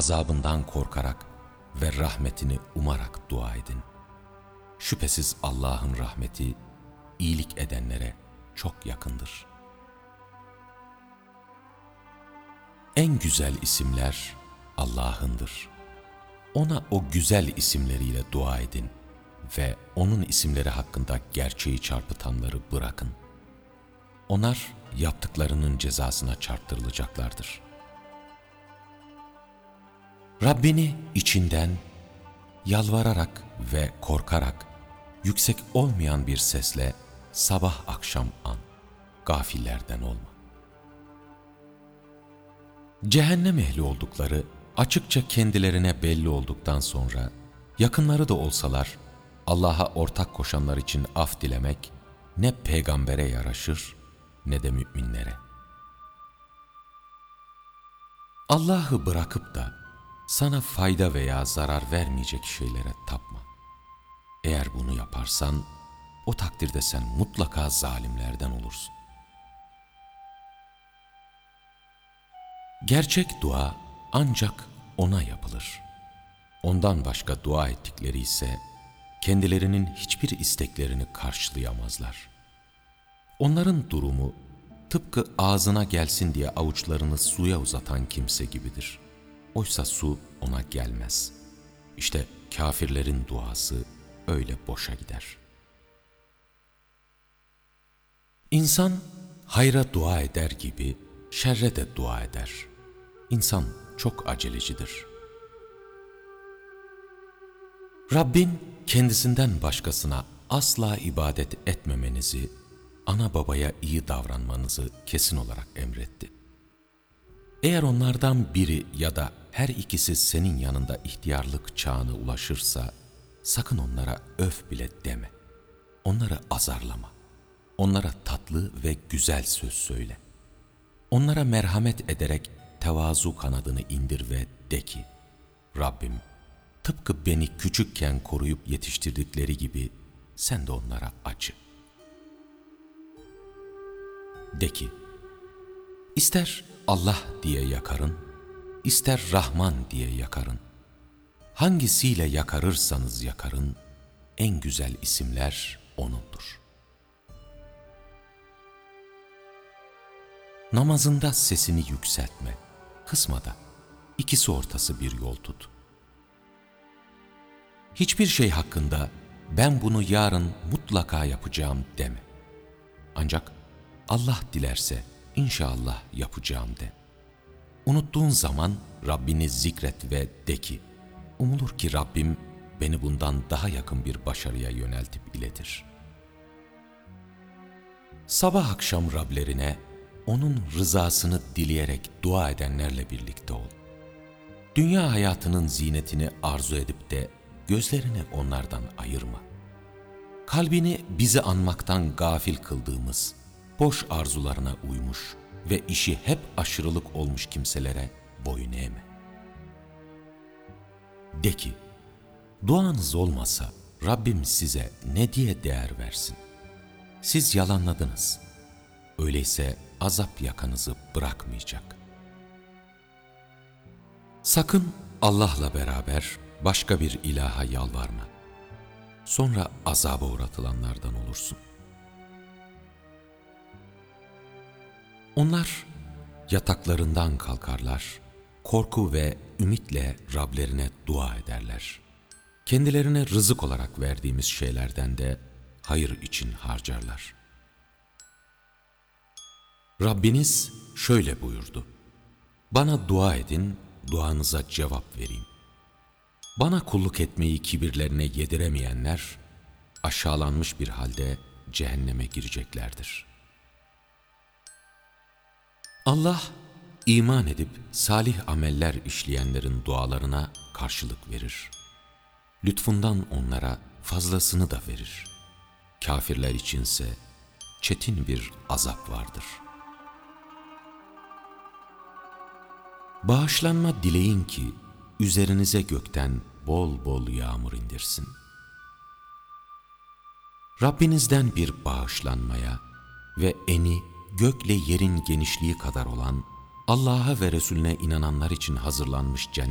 azabından korkarak ve rahmetini umarak dua edin. Şüphesiz Allah'ın rahmeti iyilik edenlere çok yakındır. En güzel isimler Allah'ındır. Ona o güzel isimleriyle dua edin ve onun isimleri hakkında gerçeği çarpıtanları bırakın. Onlar yaptıklarının cezasına çarptırılacaklardır. Rabbini içinden, yalvararak ve korkarak, yüksek olmayan bir sesle sabah akşam an, gafillerden olma. Cehennem ehli oldukları açıkça kendilerine belli olduktan sonra, yakınları da olsalar, Allah'a ortak koşanlar için af dilemek, ne peygambere yaraşır, ne de müminlere. Allah'ı bırakıp da, sana fayda veya zarar vermeyecek şeylere tapma. Eğer bunu yaparsan, o takdirde sen mutlaka zalimlerden olursun. Gerçek dua ancak ona yapılır. Ondan başka dua ettikleri ise, kendilerinin hiçbir isteklerini karşılayamazlar. Onların durumu, tıpkı ağzına gelsin diye avuçlarını suya uzatan kimse gibidir. Oysa su ona gelmez. İşte kafirlerin duası öyle boşa gider. İnsan hayra dua eder gibi şerre de dua eder. İnsan çok acelecidir. Rabbin kendisinden başkasına asla ibadet etmemenizi, ana babaya iyi davranmanızı kesin olarak emretti. Eğer onlardan biri ya da her ikisi senin yanında ihtiyarlık çağına ulaşırsa, sakın onlara öf bile deme. Onları azarlama. Onlara tatlı ve güzel söz söyle. Onlara merhamet ederek tevazu kanadını indir ve de ki, Rabbim, tıpkı beni küçükken koruyup yetiştirdikleri gibi sen de onlara acı. De ki, ister Allah diye yakarın, ister Rahman diye yakarın. Hangisiyle yakarırsanız yakarın, en güzel isimler O'nundur. Namazında sesini yükseltme, kısma da, ikisi ortası bir yol tut. Hiçbir şey hakkında ben bunu yarın mutlaka yapacağım deme. Ancak Allah dilerse inşallah yapacağım de. Unuttuğun zaman Rabbini zikret ve de ki, umulur ki Rabbim beni bundan daha yakın bir başarıya yöneltip iletir. Sabah akşam Rablerine, onun rızasını dileyerek dua edenlerle birlikte ol. Dünya hayatının zinetini arzu edip de gözlerini onlardan ayırma. Kalbini bizi anmaktan gafil kıldığımız, boş arzularına uymuş ve işi hep aşırılık olmuş kimselere boyun eğme. De ki, duanız olmasa Rabbim size ne diye değer versin? Siz yalanladınız. Öyleyse azap yakanızı bırakmayacak. Sakın Allah'la beraber başka bir ilaha yalvarma. Sonra azaba uğratılanlardan olursun. Onlar yataklarından kalkarlar, korku ve ümitle Rablerine dua ederler. Kendilerine rızık olarak verdiğimiz şeylerden de hayır için harcarlar. Rabbiniz şöyle buyurdu: bana dua edin, duanıza cevap vereyim. Bana kulluk etmeyi kibirlerine yediremeyenler, aşağılanmış bir halde cehenneme gireceklerdir. Allah, iman edip salih ameller işleyenlerin dualarına karşılık verir. Lütfundan onlara fazlasını da verir. Kafirler içinse çetin bir azap vardır. Bağışlanma dileyin ki üzerinize gökten bol bol yağmur indirsin. Rabbinizden bir bağışlanmaya ve eni gökle yerin genişliği kadar olan Allah'a ve Resulüne inananlar için hazırlanmış